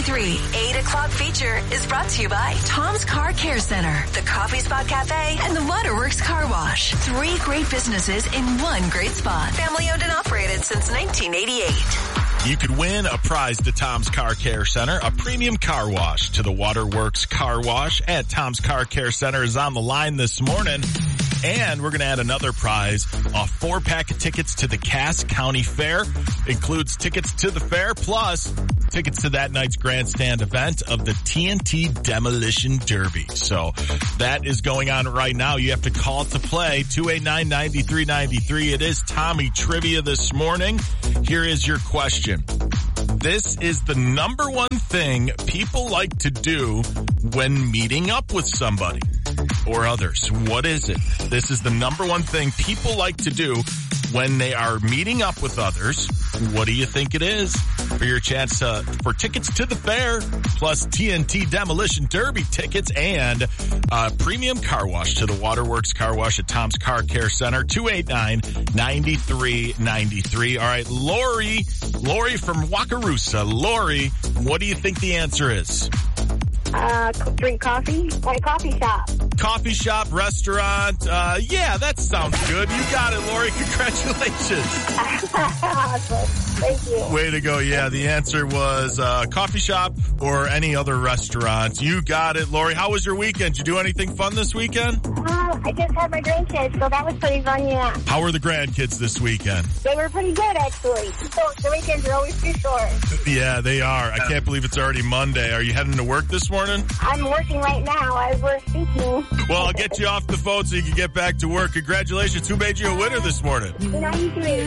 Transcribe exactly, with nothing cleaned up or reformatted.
ninety-three eight o'clock feature is brought to you by Tom's Car Care Center, the Coffee Spot Cafe, and the Waterworks Car Wash. Three great businesses in one great spot. Family owned and operated since nineteen eighty-eight. You could win a prize to Tom's Car Care Center, a premium car wash to the Waterworks Car Wash at Tom's Car Care Center is on the line this morning. And we're going to add another prize, a four-pack of tickets to the Cass County Fair. Includes tickets to the fair, plus tickets to that night's grandstand event of the T N T Demolition Derby. So that is going on right now. You have to call to play, two eight nine, nine three nine three. It is Tommy Trivia this morning. Here is your question. This is the number one thing people like to do when meeting up with somebody or others. What is it? This is the number one thing people like to do when they are meeting up with others. What do you think it is? For your chance uh, for tickets to the fair, plus T N T Demolition Derby tickets, and uh, premium car wash to the Waterworks Car Wash at Tom's Car Care Center, two eight nine, nine three nine three. All right, Lori, Lori from Wakarusa. Lori, what do you think the answer is? Uh, drink coffee at a coffee shop. Coffee shop, restaurant. Uh, yeah, that sounds good. You got it, Lori. Congratulations. Awesome. Thank you. Way to go. Yeah, the answer was uh, coffee shop or any other restaurant. You got it, Lori. How was your weekend? Did you do anything fun this weekend? Uh, I just had my grandkids, so that was pretty fun, yeah. How were the grandkids this weekend? They were pretty good, actually. So the weekends are always too short. Yeah, they are. I can't believe it's already Monday. Are you heading to work this morning? I'm working right now as we're speaking. Well, I'll get you off the phone so you can get back to work. Congratulations. Who made you a winner this morning? ninety-three.